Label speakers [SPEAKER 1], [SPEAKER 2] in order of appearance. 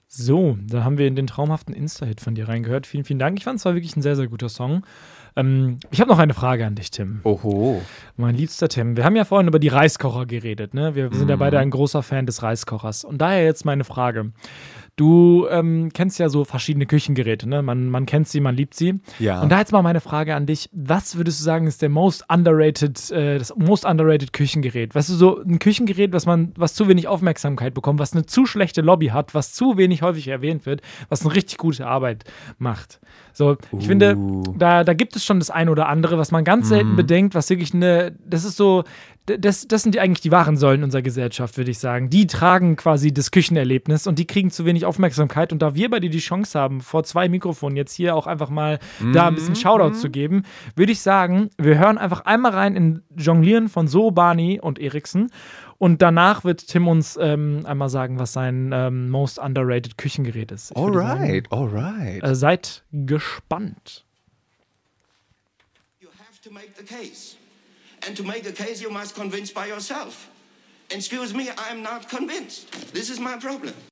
[SPEAKER 1] So, da haben wir in den traumhaften Insta-Hit von dir reingehört. Vielen, vielen Dank. Ich fand es war wirklich ein sehr, sehr guter Song. Ich habe noch eine Frage an dich, Tim.
[SPEAKER 2] Oho.
[SPEAKER 1] Mein liebster Tim. Wir haben ja vorhin über die Reiskocher geredet, ne? Wir sind ja beide ein großer Fan des Reiskochers. Und daher jetzt meine Frage. Du kennst ja so verschiedene Küchengeräte, ne? Man kennt sie, man liebt sie.
[SPEAKER 2] Ja.
[SPEAKER 1] Und da jetzt mal meine Frage an dich. Was würdest du sagen, ist das most underrated Küchengerät? Weißt du, so ein Küchengerät, was zu wenig Aufmerksamkeit bekommt, was eine zu schlechte Lobby hat, was zu wenig häufig erwähnt wird, was eine richtig gute Arbeit macht. So, ich finde, da gibt es schon das eine oder andere, was man ganz selten bedenkt, was wirklich das ist so, das sind eigentlich die wahren Säulen unserer Gesellschaft, würde ich sagen. Die tragen quasi das Küchenerlebnis und die kriegen zu wenig Aufmerksamkeit. Und da wir bei dir die Chance haben, vor 2 Mikrofonen jetzt hier auch einfach mal da ein bisschen Shoutout zu geben, würde ich sagen, wir hören einfach einmal rein in Jonglieren von So, Barney und Eriksen. Und danach wird Tim uns einmal sagen, was sein most underrated Küchengerät ist.
[SPEAKER 2] Alright.
[SPEAKER 1] Seid gespannt.
[SPEAKER 3] You have to make the case. And to make a case, you must convince by yourself. Excuse me, I'm not convinced. This is my problem.